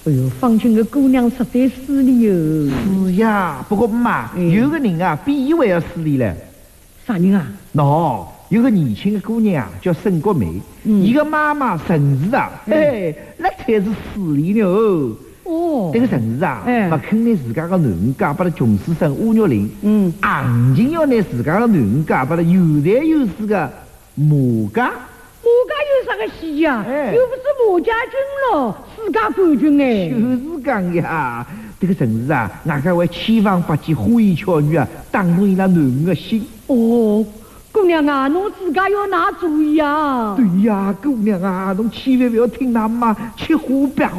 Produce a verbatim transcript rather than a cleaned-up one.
哎呦，方群个姑娘实在势利哟。 是呀，不过妈， 嗯有个人啊，比伊还要势利嘞。 啥人啊？ 喏，有个年轻的姑娘啊，叫沈国梅， 嗯伊个妈妈陈氏啊，哎，那才是势利呢哦。 哦， 这个陈氏啊， 哎不肯拿自家的囡恩嫁给了穷书生乌玉林， 嗯， 硬劲要拿自家的囡恩嫁给了有才有势的马家。 马家有啥个戏呀？ 哎又不是马家军咯，世家冠军哎。 就是讲呀，这个陈氏啊，外加会千方百计花言巧语啊，打动伊拉囡恩的心。 哦，姑娘啊，侬自家要拿主意啊。 对呀，姑娘啊，侬千万不要听他妈吃花白